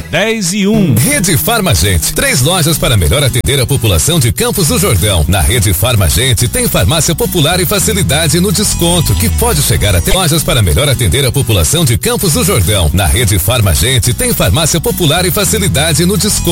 10 e 1. Rede Farmagente, 3 lojas para melhor atender a população de Campos do Jordão. Na Rede Farmagente tem farmácia popular e facilidade no desconto, que pode chegar até lojas para melhor atender a população de Campos do Jordão. Na Rede Farmagente tem farmácia popular e facilidade no desconto.